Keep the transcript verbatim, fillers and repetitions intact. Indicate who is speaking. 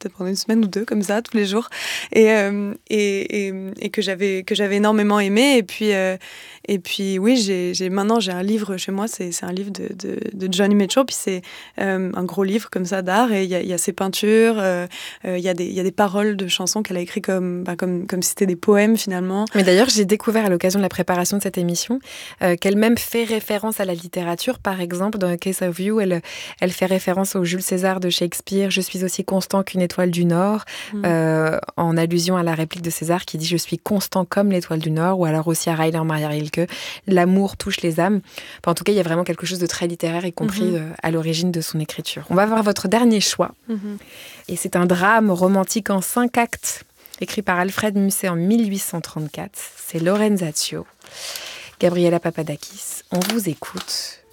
Speaker 1: peut-être pendant une semaine ou deux, comme ça, tous les jours, et, euh, et, et, et que, j'avais, que j'avais énormément aimé. Et puis, euh, et puis oui, j'ai, j'ai, maintenant, j'ai un livre chez moi, c'est, c'est un livre de, de, de Joni Mitchell, puis c'est euh, un gros livre comme ça d'art, et il y a, y a ses peintures, il euh, euh, y, y a des paroles de chansons qu'elle a écrites comme, bah, comme, comme si c'était des poèmes, finalement.
Speaker 2: Mais d'ailleurs, j'ai découvert à l'occasion de la préparation de cette émission euh, qu'elle-même fait référence à la littérature. Par exemple, dans Case of You, elle, elle fait référence au Jules César de Shakespeare, « Je suis aussi constant qu'une étoile du Nord mmh. », euh, en allusion à la réplique de César qui dit « Je suis constant comme l'étoile du Nord », ou alors aussi à Rainer Maria Rilke, « L'amour touche les âmes ». Enfin, en tout cas, il y a vraiment quelque chose de très littéraire, y compris mmh. euh, à l'origine de son écriture. On va voir votre dernier choix. Mmh. Et c'est un drame romantique en cinq actes, écrit par Alfred Musset en mille huit cent trente-quatre. C'est Lorenzaccio. Gabriela Papadakis, on vous écoute.